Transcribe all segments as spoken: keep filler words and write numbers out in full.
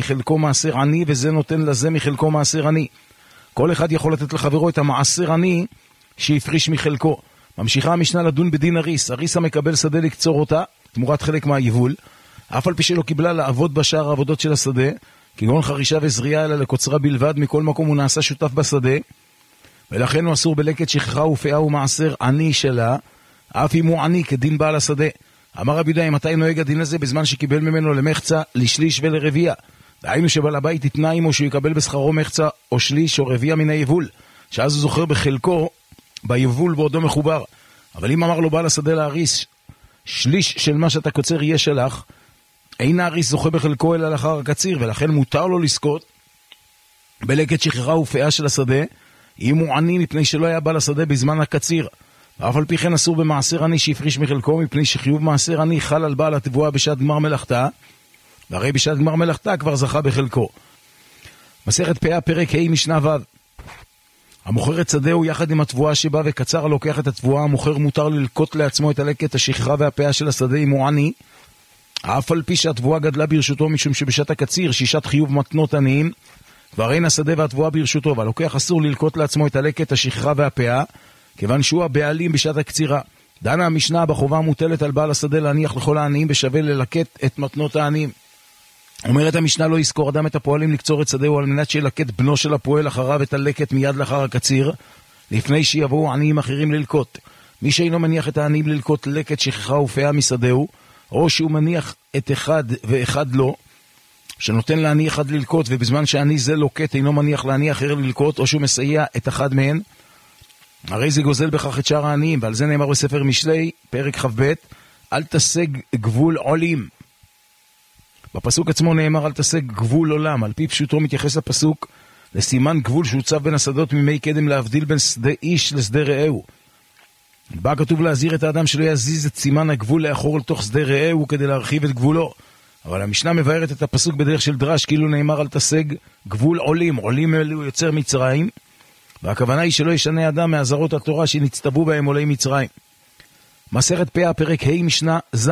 מחלקו מעשר עני, וזה נותן לזה מחלקו מעשר עני. כל אחד יכול לתת לחברו את המעשר עני שהפריש מחלקו. ממשיכה המשנה לדון בדין הריס. הריס המקבל שדה לקצור אותה, תמורת חלק מהיבול, אף על פי שלא קיבלה לעבוד בשאר העבודות של השדה, כגון חרישה וזריעה, אלא לקוצרה בלבד, מכל מקום הוא נעשה שותף בשדה, ולכן הוא אסור בלקט שכחה ופאה ומעשר עני שלה, אף אם הוא עני כדין בעל השדה. אמר רבי יהודה, מתי נוהג הדין הזה? בזמן שקיבל ממנו למחצה, לשליש ולרביע. דהיינו שבעל הבית יתנה עמו שהוא יקבל בשכרו מחצה או שליש או רביע מן היבול, שאז הוא זוכר בחלקו ביבול בעודו מחובר. אבל אם אמר לו בעל השדה להריס, שליש של מה שאתה קוצר יהיה שלך, אין ההריס זוכה בחלקו אלא לאחר הקציר, ולכן מותר לו לזכות בלקט שכחה ופאה של השדה, אם הוא עני מפני שלא היה בעל השדה בזמן הקציר. ואף על פי כן אסור במעשר עני שהפריש מחלקו, מפני שחיוב מעשר עני חל על בעל התבואה בשעת גמר מלאכתה, והרי בשעת גמר מלאכתה כבר זכה בחלקו. מסכת פאה פרק ה' משנה ו'. המוכר את שדהו יחד עם התבואה שבא וקצר הלוקח את התבואה, המוכר מותר ללקוט לעצמו את הלקט השכחה והפאה של השדה אם הוא עני, אף על פי שהתבואה גדלה ברשותו, משום שבשעת הקציר שישת חיוב מתנות עניים, כבר אין השדה והתבואה ברשותו, והלוקח אסור ללקוט לעצמו את הלקט השכחה והפאה, כיוון שהוא הבעלים בשעת הקצירה. דנה המשנה בחובה מוטלת על בעל השדה להניח לכל העניים בשווה ללקט את מתנות העניים. אומרת המשנה, לא יזכור אדם את הפועלים לקצור את שדהו על מנת שילקט בנו של הפועל אחריו את הלקט מיד לאחר הקציר, לפני שיבואו עניים אחרים ללקוט. מי שאינו מניח את העניים ללקוט לקט שכחה ופאה משדהו, או שהוא מניח את אחד ואחד לא, שנותן לעני אחד ללקוט, ובזמן שעני זה לוקט אינו מניח לעני אחר ללקוט, או שהוא מסייע את אחד מהן, הרי זה גוזל בכך את שאר העניים. ועל זה נאמר בספר משלי, פרק ח"ב, אל תשג גבול עולים. בפסוק עצמו נאמר אל תשג גבול עולם. על פי פשוטו מתייחס הפסוק לסימן גבול שהוצב בין השדות מימי קדם, להבדיל בין שדה איש לשדה רעהו. בא כתוב להזהיר את האדם שלא יזיז את סימן הגבול לאחור לתוך שדה רעהו כדי להרחיב את גבולו. אבל המשנה מבארת את הפסוק בדרך של דרש, כאילו נאמר אל תשג גבול עולים. עולים אלו יוצר מצרים, והכוונה היא שלא ישנה אדם מהזרות התורה שנצטבו בהם עולי מצרים. מסכת פאה פרק ה' משנה ז'.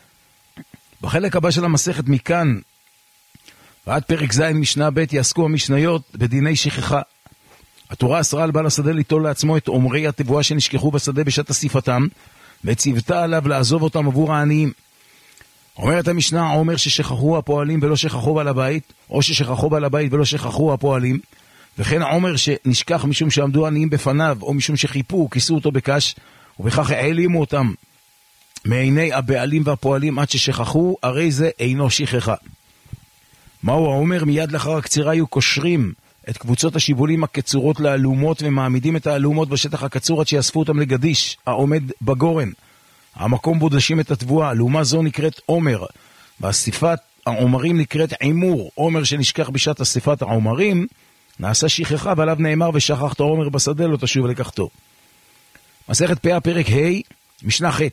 בחלק הבא של המסכת מכאן ועד פרק ז' משנה ב' יעסקו המשניות בדיני שכחה. התורה אסרה על בעל השדה ליטול לעצמו את עומרי התבואה שנשכחו בשדה בשעת אסיפתם, וציוותה עליו לעזוב אותם עבור העניים. אומרת המשנה, עומר ששכחו הפועלים ולא שכחו בעל הבית, או ששכחו בעל הבית ולא שכחו הפועלים, וכן עומר שנשכח משום שעמדו עניים בפניו, או משום שחיפו, כיסו אותו בקש, ובכך העלימו אותם מעיני הבעלים והפועלים עד ששכחו, הרי זה אינו שכחה. מהו העומר? מיד לאחר הקצירה היו קושרים את קבוצות השיבולים הקצורות לאלומות, ומעמידים את האלומות בשטח הקצור עד שיאספו אותם לגדיש העומד בגורן, המקום בו דשים את התבואה. אלומה זו נקראת עומר, ואסיפת העומרים נקראת עימור. עומר שנשכח בשעת אסיפת העומרים נעשה שכחה, ועליו נאמר ושכחת עומר בשדה לא תשוב לקחתו. מסכת פאה פרק ה' משנה ח'.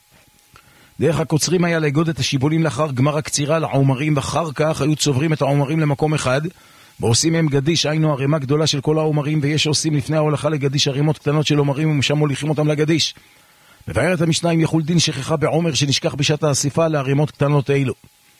דרך הקוצרים היה לגוד את השיבולים לאחר גמר הקצירה לעומרים, ואחר כך היו צוברים את העומרים למקום אחד, ועושים מהם גדיש, היינו ערימה גדולה של כל העומרים, ויש שעושים לפני ההולכה לגדיש ערימות קטנות של עומרים, ומשם מוליכים אותם לגדיש. מבארת המשנה אם יחול דין שכחה בעומר שנשכח בשעת האסיפה לערימות קטנות אלו.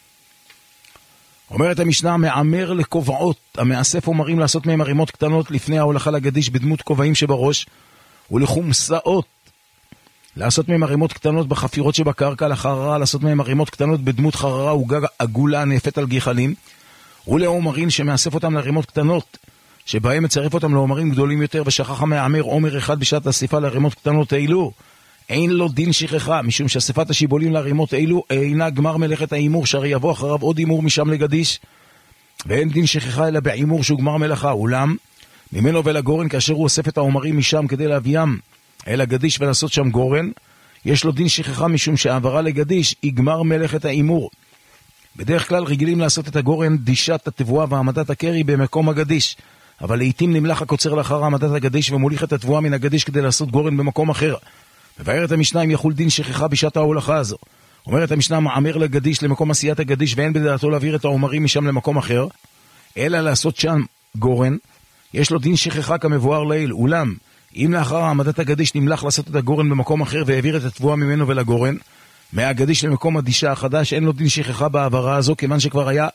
אומרת המשנה, מעמר לכובעות, המאסף עומרים לעשות מהם ערימות קטנות לפני ההולכה לגדיש בדמות כובעים שבראש, ולחומסאות לעשות מהם ערימות קטנות בחפירות שבקרקע, לחררה לעשות מהם ערימות קטנות בדמות חררה וגג עגולה נאפת על גיחלים, ולעומרים שמאסף אותם לערימות קטנות, שבהם מצרף אותם לעומרים גדולים יותר, ושכח המעמר עומר אחד בשעת האסיפה לערימות קטנות אלו, אין לו דין שכחה, משום שאספת השיבולים לערימות אלו אינה גמר מלאכת האימור, שהרי יבוא אחריו עוד אימור משם לגדיש, ואין דין שכחה אלא באימור שהוא גמר מלאכה. אולם ממנו ולגורן, כאשר הוא אוסף את העומרים משם כדי להביאם אל הגדיש ולעשות שם גורן, יש לו דין שכחה, משום שהעברה לגדיש היא גמר מלאכת האימור. בדרך כלל רגילים לעשות את הגורן דישת התבואה והעמדת הקרי במקום הגדיש, אבל לעתים נמלח הקוצר לאחר העמדת הגדיש ומוליך את התבואה מן הגדיש כדי לעשות גורן במקום אחר. מבארת המשנה אם יחול דין שכחה בשעת ההולכה הזו. אומרת המשנה, מעמר לגדיש למקום עשיית הגדיש, ואין בדעתו להעביר את העומרים משם למקום אחר, אלא לעשות שם גורן, יש לו דין שכחה כמבואר לעיל. אולם אם לאחר העמדת הגדיש נמלח לעשות את הגורן במקום אחר והעביר את התבואה ממנו ולגורן, מהגדיש למקום הדישה החדש, אין לו דין שכחה בעברה הזו, כיוון שכבר היה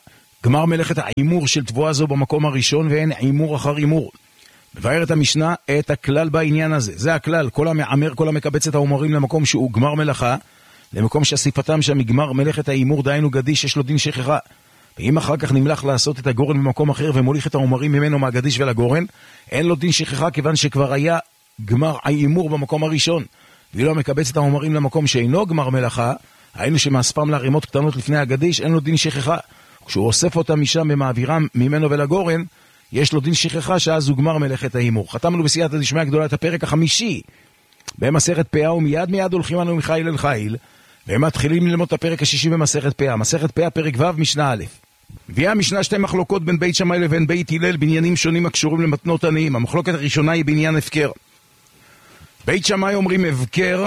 גמר מלאכת האימור של תבואה זו במקום הראשון, ואין אימור אחר אימור. מבארת המשנה את הכלל בעניין הזה. זה הכלל, כל המעמר, כל המקבץ את האומרים למקום שהוא גמר מלאכה, למקום שאסיפתם שם יגמר מלאכת האימור, דהיינו גדיש, יש לו דין שכחה. ואם אחר כך נמלח לעשות את הגורן במקום אחר ומוליך את האומרים ממנו מהגדיש ולגורן, אין לו דין שכחה, כיוון שכבר היה גמר האימור במקום הראשון. ואילו המקבץ את האומרים למקום שאינו גמר מלאכה, היינו שמאספם להרימות קטנות לפני הגדיש, אין לו דין שכחה. כשהוא אוסף אותם משם ומעבירם ממנו ולגורן, יש לו דין שכחה, שאז הוא גמר מלאכת האימור. חתמנו בסייעתא דשמיא הגדולה את הפרק החמישי במסכת פאה, ומיד מיד הולכים אנו מחיל אל חיל, והם מתחילים ללמוד את הפרק השישי במסכת פאה. מסכת פאה פרק ו' משנה א'. הביאה המשנה שתי מחלוקות בין בית שמאי לבין בית הלל בעניינים שונים הקשורים למתנות עניים. המחלוקת הראשונה היא בעניין הפקר. בית שמאי אומרים הפקר,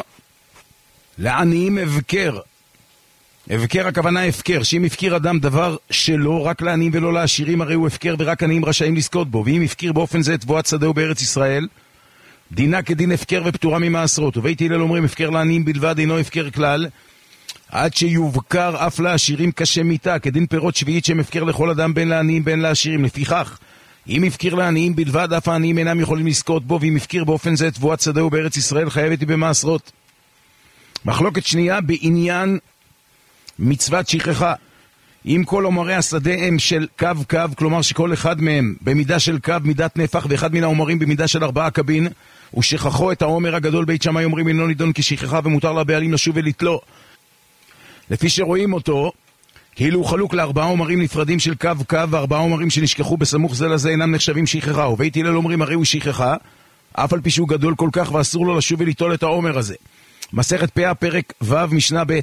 לעניים הפקר. הפקר הכוונה הפקר, שאם הפקיר אדם דבר שלא רק לעניים ולא לעשירים, הרי הוא הפקר ורק עניים רשאים לזכות בו. ואם הפקיר באופן זה תבואת שדהו בארץ ישראל, דינה כדין הפקר ופטורה ממעשרות. ובית הלל אומרים הפקר לעניים בלבד, אינו הפקר כלל, עד שיובקר אף לעשירים כשמיתה, כדין פירות שביעית שהם הפקר לכל אדם, בין לעניים בין לעשירים. לפיכך, אם הפקיר לעניים בלבד, אף העניים אינם יכולים לזכות בו, ואם הפקיר באופן זה תבואת שדהו בארץ ישראל, חייבת היא במעשרות. מחלוקת שנייה בעניין מצוות שכחה. אם כל אומרי השדה הם של קו קו, כלומר שכל אחד מהם במידה של קו מידת נפח, ואחד מן האומרים במידה של ארבעה קבין, ושכחו את האומר הגדול, בית שמאי אומרים אינו נידון כשכחה, ומותר לבעלים לשוב ולתלו, לפי שרואים אותו כאילו הוא חלוק לארבעה אומרים נפרדים של קו קו, וארבעה אומרים שנשכחו בסמוך זה לזה אינם נחשבים שכחה. ובית הלל אומרים הרי הוא שכחה, אף על פי שהוא גדול כל כך, ואסור לו לשוב וליטול את האומר הזה. מסכת פאה פרק ו' משנה ב'.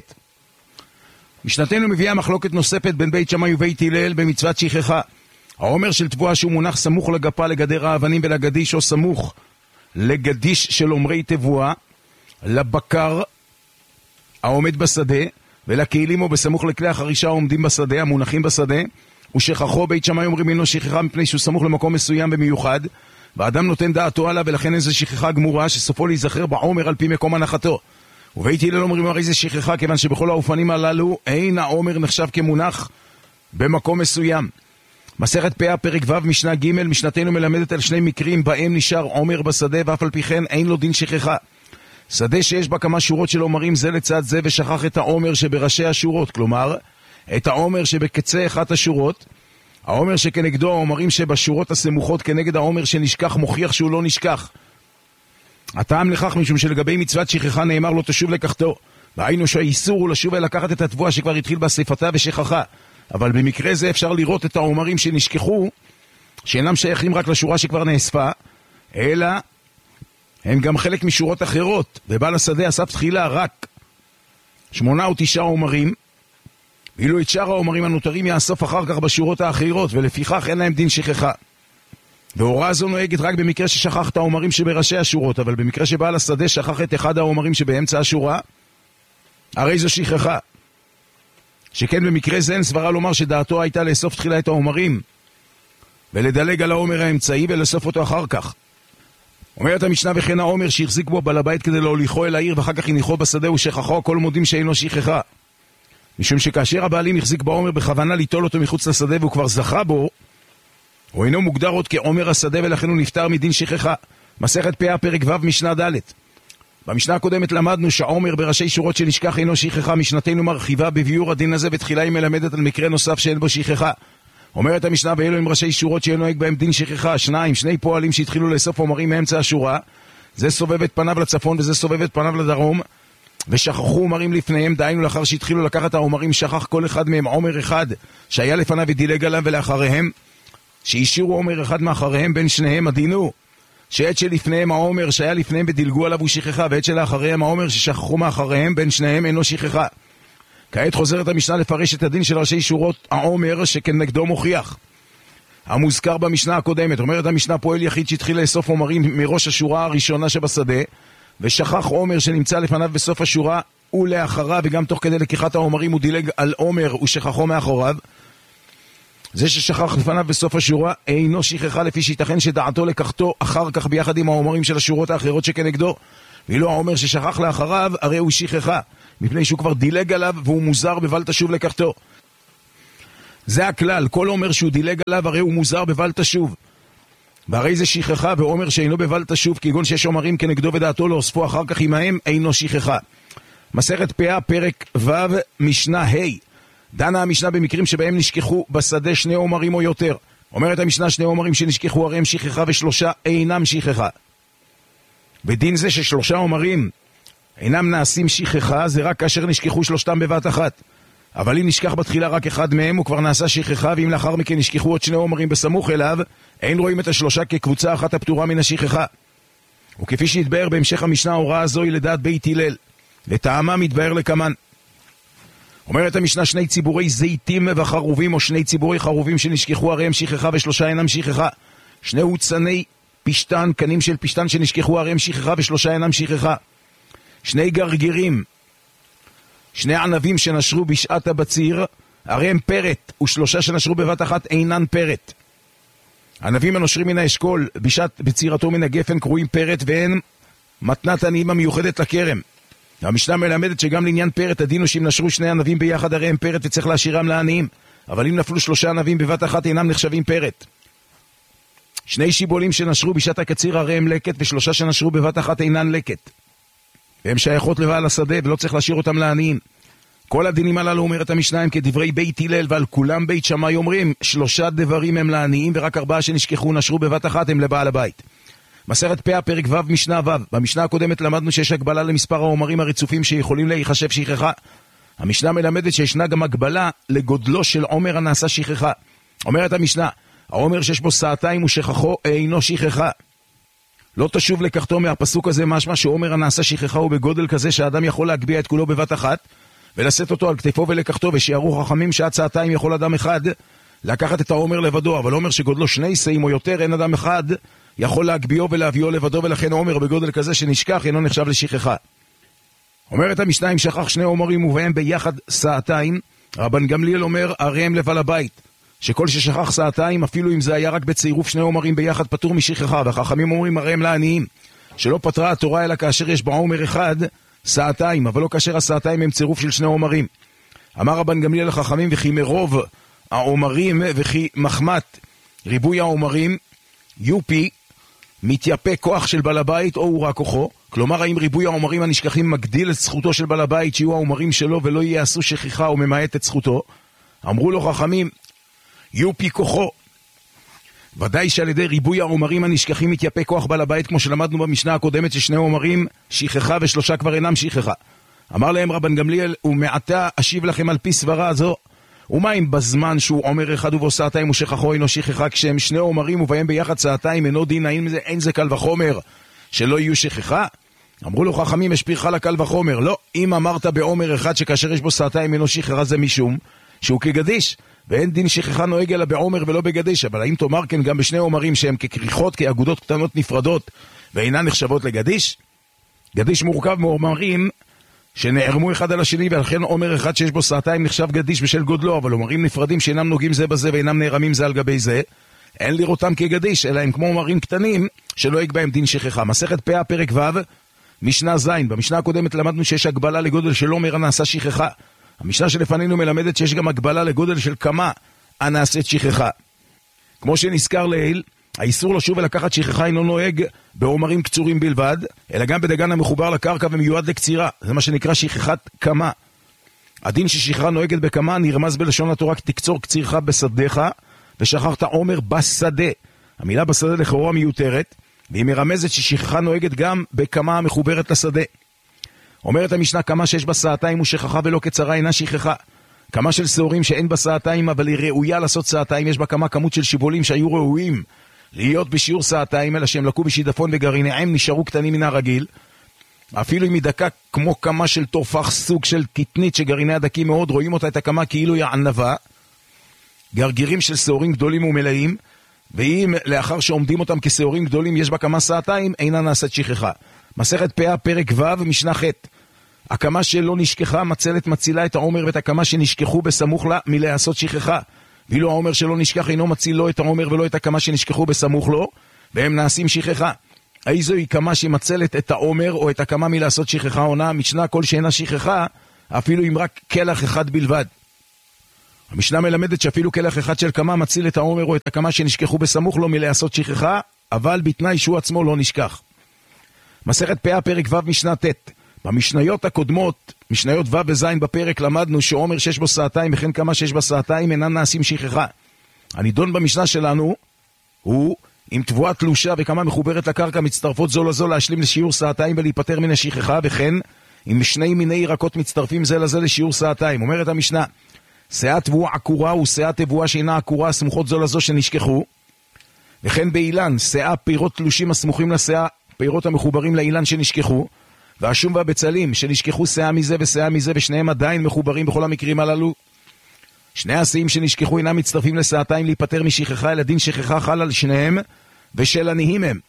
משנתנו מביאה מחלוקת נוספת בין בית שמאי ובית הלל במצוות שכחה. האומר של תבואה שהוא מונח סמוך לגפה, לגדר האבנים ולגדיש, או סמוך לגדיש של אומרי תבואה, לבקר העומד בשדה, ולכלים או בסמוך לכלי החרישה העומדים בשדה, המונחים בשדה, ושכחו, בית שמאי אומרים אינו שכחה, מפני שהוא סמוך למקום מסוים במיוחד, והאדם נותן דעתו עליו, ולכן איזו שכחה גמורה שסופו להיזכר בעומר על פי מקום הנחתו. ובית הלל אומרים הרי זה שכחה, כיוון שבכל האופנים הללו אין העומר נחשב כמונח במקום מסוים. מסכת פאה פרק ו' משנה ג'. משנתנו מלמדת על שני מקרים בהם נשאר עומר בשדה, ואף על פי כן אין לו דין שכחה. שדה שיש בה כמה שורות של עומרים זה לצד זה, ושכח את העומר שבראשי השורות, כלומר את העומר שבקצה אחת השורות. העומר שכנגדו העומרים שבשורות הסמוכות כנגד העומר שנשכח, מוכיח שהוא לא נשכח. הטעם לכך משום שלגבי מצוות שכחה נאמר לו תשוב לקחתו, והיינו שהאיסור הוא לשוב ולקחת את התבואה שכבר התחיל באספתה ושכחה. אבל במקרה זה אפשר לראות את העומרים שנשכחו, שאינם שייכים רק לשורה שכבר נאספה, אלא הם גם חלק משורות אחרות, ובעל השדה אסף תחילה רק שמונה או תשעה עומרים, ואילו את שאר העומרים הנותרים יאסוף אחר כך בשורות האחרות, ולפיכך אין להם דין שכחה. והוראה זו נוהגת רק במקרה ששכח את העומרים שבראשי השורות, אבל במקרה שבעל השדה שכח את אחד העומרים שבאמצע השורה, הרי זו שכחה. שכן במקרה זה אין סברה לומר שדעתו הייתה לאסוף תחילה את העומרים, ולדלג על העומר האמצעי ולאסוף אותו אחר כך. אומרת המשנה וכן העומר שהחזיק בו בעל הבית כדי להוליכו אל העיר ואחר כך הניחו בשדה ושכחו, כל מודים שאינו שכחה. משום שכאשר הבעלים החזיק בעומר בכוונה ליטול אותו מחוץ לשדה והוא כבר זכה בו, הוא אינו מוגדר עוד כעומר השדה, ולכן הוא נפטר מדין שכחה. מסכת פאה פרק ו' משנה ד'. במשנה הקודמת למדנו שהעומר בראשי שורות שנשכח אינו שכחה. משנתנו מרחיבה בביור הדין הזה, ותחילה היא מלמדת על מקרה נוסף שאין בו שכחה. אומרת המשנה ואלו עם ראשי שורות שאין נוהג בהם דין שכחה. שניים, שני פועלים שהתחילו לאסוף עומרים מאמצע השורה, זה סובב את פניו לצפון וזה סובב את פניו לדרום, ושכחו עומרים לפניהם, דהיינו לאחר שהתחילו לקחת העומרים שכח כל אחד מהם עומר אחד שהיה לפניו ודילג עליו, ולאחריהם שהשאירו עומר אחד מאחריהם בין שניהם, הדינו שעת שלפניהם העומר שהיה לפניהם ודילגו עליו הוא שכחה, ועת שלאחריהם העומר ששכחו מאחריהם בין שניהם אינו שכחה. כעת חוזרת המשנה לפרש את הדין של ראשי שורות העומר שכנגדו מוכיח המוזכר במשנה הקודמת. אומרת המשנה פועל יחיד שהתחיל לאסוף עומרים מראש השורה הראשונה שבשדה, ושכח עומר שנמצא לפניו בסוף השורה ולאחריו, וגם תוך כדי לקיחת העומרים הוא דילג על עומר ושכחו מאחוריו. זה ששכח לפניו בסוף השורה אינו שכחה, לפי שיתכן שדעתו לקחתו אחר כך ביחד עם העומרים של השורות האחרות שכנגדו, ואילו העומר ששכח לאחריו הרי הוא שכחה, מפני שהוא כבר דילג עליו והוא מוזר בבל תשוב לקחתו. זה הכלל, כל אומר שהוא דילג עליו הרי הוא מוזר בבל תשוב. והרי זה שכחה, ואומר שאינו בבל תשוב, כגון שיש אומרים כנגדו ודעתו להוספו אחר כך עמהם, אינו שכחה. מסכת פאה, פרק ו', משנה ה'. דנה המשנה במקרים שבהם נשכחו בשדה שני אומרים או יותר. אומרת המשנה שני אומרים שנשכחו הרי הם שכחה ושלושה אינם שכחה. בדין זה ששלושה אומרים אינם נעשים שכחה, זה רק כאשר נשכחו שלושתם בבת אחת. אבל אם נשכח בתחילה רק אחד מהם, הוא כבר נעשה שכחה, ואם לאחר מכן נשכחו עוד שני אומרים בסמוך אליו, אין רואים את השלושה כקבוצה אחת הפטורה מן השכחה. וכפי שהתבאר בהמשך המשנה, ההוראה הזו היא לדעת בית הלל. לטעמה מתבאר לקמן. אומרת המשנה שני ציבורי זיתים וחרובים, או שני ציבורי חרובים שנשכחו הרי הם שכחה ושלושה אינם שכחה. שני הוצני פשטן, קנים של פשטן שנשכחו הרי הם שכחה ושלושה אינם שכחה. שני גרגירים, שני ענבים שנשרו בשעת הבציר, הרי הם פרט, ושלושה שנשרו בבת אחת אינן פרט. ענבים הנושרים מן האשכול בשעת בצירתו מן הגפן קרויים פרט, והן מתנת עניים המיוחדת לכרם. המשנה מלמדת שגם לעניין פרט הדין הוא שאם נשרו שני ענבים ביחד הרי הם פרט וצריך להשאירם לעניים, אבל אם נפלו שלושה ענבים בבת אחת אינם נחשבים פרט. שני שיבולים שנשרו בשעת הקציר הרי הם לקט, ושלושה שנשרו בבת אחת אינן לקט, והם שייכות לבעל השדה ולא צריך להשאיר אותם לעניים. כל הדינים הללו אומרת המשנה הם כדברי בית הלל, ועל כולם בית שמאי אומרים שלושה דברים הם לעניים ורק ארבעה שנשכחו נשרו בבת אחת הם לבעל הבית. מסכת פאה, פרק ו', משנה ו'. במשנה הקודמת למדנו שיש הגבלה למספר האומרים הרצופים שיכולים להיחשב שכחה. המשנה מלמדת שישנה גם הגבלה לגודלו של עומר הנעשה שכחה. אומרת המשנה, העומר שיש בו סעתיים ושכחו אינו שכחה. לא תשוב לקחתו מהפסוק הזה משמע שעומר הנעשה שכחה הוא בגודל כזה שהאדם יכול להגביע את כולו בבת אחת ולשאת אותו על כתפו ולקחתו, ושיערו חכמים שעד סעתיים יכול אדם אחד לקחת את העומר לבדו, אבל עומר שגודלו שני שאים או יותר אין אדם אחד יכול להגביעו ולהביאו לבדו, ולכן עומר בגודל כזה שנשכח אינו נחשב לשכחה. אומרת המשנה אם שכח שני עומרים ובהם ביחד סעתיים, רבן גמליאל אומר הרי הם לבעל הבית, שכל ששכח סעתיים אפילו אם זה היה רק בצירוף שני עומרים ביחד פטור משכחה, והחכמים אומרים הרי הם לעניים, שלא פטרה התורה אלא כאשר יש בעומר אחד סעתיים, אבל לא כאשר הסעתיים הם צירוף של שני עומרים. אמר רבן גמליאל לחכמים וכי מרוב העומרים וכי מחמת ריבוי העומרים יופי מתייפה כוח של בעל הבית או הוא רק כוחו. כלומר האם ריבוי העומרים הנשכחים מגדיל את זכותו של בעל הבית שיהיו העומרים שלו ולא יעשו שכחה או ממעט את זכותו. אמרו לו חכמים יופי כוחו, ודאי שעל ידי ריבוי העומרים הנשכחים מתייפה כוח בעל הבית, כמו שלמדנו במשנה הקודמת ששני עומרים שכחה ושלושה כבר אינם שכחה. אמר להם רבן גמליאל ומעתה אשיב לכם על פי סברה הזו, ומה אם בזמן שהוא עומר אחד ובו סעתיים ושכחו אינו שכחה, כשהם שני עומרים ובהם ביחד סעתיים אינו דין, האין זה, אין זה קל וחומר שלא יהיו שכחה? אמרו לו חכמים השפירך לקל וחומר, לא, אם אמרת בעומר אחד שכאשר יש בו סעתיים אינו שכחה זה משום שהוא כגדיש, ואין דין שכחה נוהג אלא בעומר ולא בגדיש. אבל האם תאמר כן גם בשני עומרים שהם ככריכות, כאגודות קטנות נפרדות ואינן נחשבות לגדיש? גדיש מורכב מעומרים שנערמו אחד על השני, ולכן עומר אחד שיש בו סעתיים נחשב גדיש בשל גודלו, אבל עומרים נפרדים שאינם נוגעים זה בזה ואינם נערמים זה על גבי זה אין לראותם כגדיש, אלא הם כמו עומרים קטנים שלא יגבהם דין שכחה. מסכת פאה, פרק ו', משנה ז'. במשנה הקודמת למדנו שיש הגבלה לגודל של עומר הנעשה שכחה. המשנה שלפנינו מלמדת שיש גם הגבלה לגודל של כמה הנעשית שכחה. כמו שנזכר לעיל, האיסור לשוב ולקחת שכחה אינו נוהג בעומרים קצורים בלבד, אלא גם בדגן המחובר לקרקע ומיועד לקצירה. זה מה שנקרא שכחת כמה. הדין ששכחה נוהגת בכמה נרמז בלשון התורה תקצור קצירך בשדך ושכחת עומר בשדה. המילה בשדה לכאורה מיותרת, והיא מרמזת ששכחה נוהגת גם בכמה המחוברת לשדה. אומרת המשנה כמה שיש בה סעתיים ושכחה ולא קצרה אינה שכחה. כמה של שעורים שאין בה סעתיים אבל היא ראויה לעשות סעתיים, יש בה כמה כמות של שיבולים שהיו ראויים להיות בשיעור סעתיים, אלא שהם לקו בשידפון וגרעיניהם נשארו קטנים מן הרגיל, אפילו אם היא דקה כמו כמה של תופח סוג של קטנית שגרעיני הדקים מאוד, רואים אותה את הכמה כאילו היא ענבה. גרגירים של שעורים גדולים ומלאים, ואם לאחר שעומדים אותם כשעורים גדולים יש בה כמה סעתיים אינה נעשית שכחה. מסכת פאה, פרק ו', משנה ח'. הקמה שלא נשכחה מצלת מצילה את העומר ואת הקמה שנשכחו בסמוך לה מלעשות שכחה, ואילו העומר שלא נשכח אינו מציל לא את העומר ולא את הקמה שנשכחו בסמוך לו והם נעשים שכחה. איזו היא קמה שמצלת את העומר או את הקמה מלעשות שכחה? עונה המשנה כל שאינה שכחה אפילו אם רק כלח אחד בלבד. המשנה מלמדת שאפילו כלח אחד של קמה מציל את העומר או את הקמה שנשכחו בסמוך לו מלעשות שכחה, אבל בתנאי שהוא עצמו לא נשכח. מסכת פאה פרק ו' משנה ט'. במשניות הקודמות, משניות ו' וז' בפרק, למדנו שעומר שיש בו סעתיים וכן קמה שיש בה סעתיים אינם נעשים שכחה. הנידון במשנה שלנו הוא אם תבואה תלושה וכמה מחוברת לקרקע מצטרפות זו לזו להשלים לשיעור סעתיים ולהיפטר מן השכחה, וכן אם שני מיני ירקות מצטרפים זה לזה לשיעור סעתיים. אומרת המשנה, שאה תבואה עקורה ושאה תבואה שאינה עקורה סמוכות זו לזו שנשכחו, וכן באילן שאה פירות תלושים הסמוכים לשאה פירות המחוברים לאילן שנשכחו, והשום והבצלים שנשכחו שאה מזה ושאה מזה ושניהם עדיין מחוברים בכל המקרים הללו. שני השאים שנשכחו אינם מצטרפים לסעתיים להיפטר משכחה, אלא דין שכחה חל על שניהם ושל עניים הם.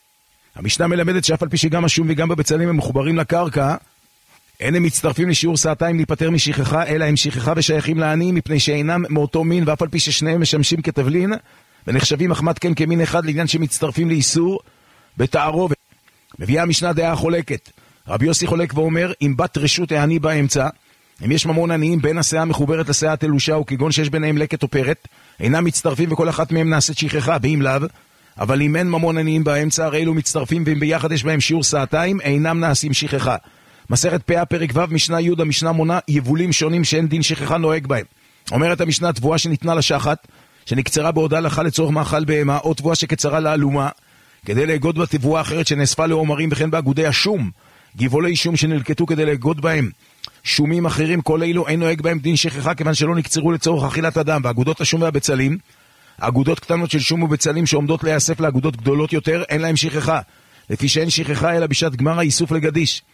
המשנה מלמדת שאף על פי שגם השום וגם בבצלים הם מחוברים לקרקע, אין הם מצטרפים לשיעור סעתיים להיפטר משכחה, אלא הם שכחה ושייכים לעניים מפני שאינם מאותו מין, ואף על פי ששניהם משמשים כתבלין ונחשבים מחמת כן כמין אחד לעניין שמצטרפים לאיסור בתערובת. מביאה המשנה דעה חולקת. רבי יוסי חולק ואומר, אם בת רשות העני באמצע, אם יש ממון עניים בין השאה המחוברת לשאה התלושה, וכגון שיש ביניהם לקט או פרט, אינם מצטרפים וכל אחת מהם נעשית שכחה, ואם לאו, אבל אם אין ממון עניים באמצע, הרי אלו מצטרפים, ואם ביחד יש בהם שיעור סעתיים, אינם נעשים שכחה. מסכת פאה פרק ו' משנה י' המשנה מונה יבולים שונים שאין דין שכחה נוהג בהם. אומרת המשנה, תבואה שניתנה לשחת, שנקצרה בעודה לחה לצורך מאכל בהמה, או תבואה שקצרה לאלומה, כדי להגוד בה תבואה אחרת שנאספה לעומרים, וכן באגודי השום, גבעולי שום שנלקטו כדי להגוד בהם שומים אחרים, כל אילו אין נוהג בהם דין שכחה, כיוון שלא נקצרו לצורך אכילת אדם. ואגודות השום והבצלים, אגודות קטנות של שום ובצלים שעומדות להיאסף לאגודות גדולות יותר, אין להם שכחה, לפי שאין שכחה אלא בשעת גמר האיסוף לגדיש.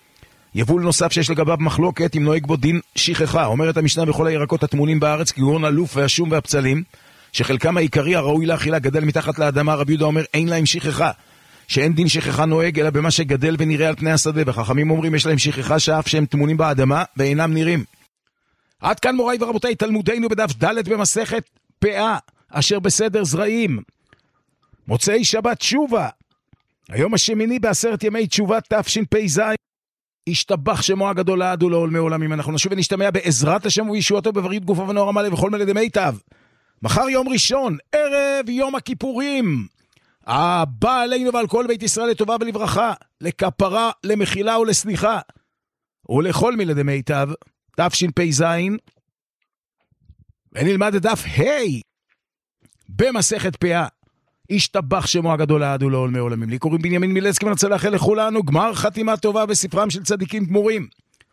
יבול נוסף שיש לגביו מחלוקת אם נוהג בו דין שכחה. אומרת המשנה, בכל הירקות הטמונים בארץ כגון הלוף והשום והבצלים, שחלקם העיקרי הראוי לאכילה גדל מתחת לאדמה, רבי יהודה אומר אין להם שכחה, שאין דין שכחה נוהג אלא במה שגדל ונראה על פני השדה. וחכמים אומרים יש להם שכחה שאף שהם טמונים באדמה ואינם נראים. עד כאן מוריי ורבותיי תלמודנו בדף ד' במסכת פאה אשר בסדר זרעים. מוצאי שבת תשובה, היום השמיני בעשרת ימי תשובה תשפ"ז. ישתבח שמו הגדול לעד ולעולמי עולמים. אנחנו נשוב ונשתמע בעזרת השם וישועתו בברית גופו ונוער המלא וכל מלא מיטב. מחר יום ראשון, ערב יום הכיפורים, הבא עלינו ועל כל בית ישראל לטובה ולברכה, לכפרה, למחילה ולסליחה, ולכל מלא מיטב, תשפ"ז, ונלמד את דף ה' במסכת פאה. ישתבח שמו הגדול לעד ולעולמי עולמים. לי קוראים בנימין מילצקי, ונרצה לאחל לכולנו גמר חתימה טובה בספרם של צדיקים גמורים,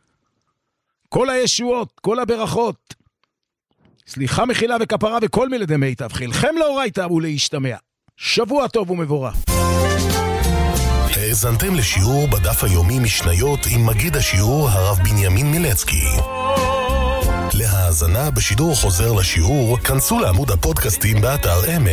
כל הישועות, כל הברכות, סליחה, מחילה וכפרה וכל מלא מיטב. חילכם לאורייתא ולהשתמע. שבוע טוב ומבורך. האזנתם לשיעור בדף היומי משניות עם מגיד השיעור הרב בנימין מילצקי. להאזנה בשידור חוזר לשיעור כנסו לעמוד הפודקאסטים באתר אמת.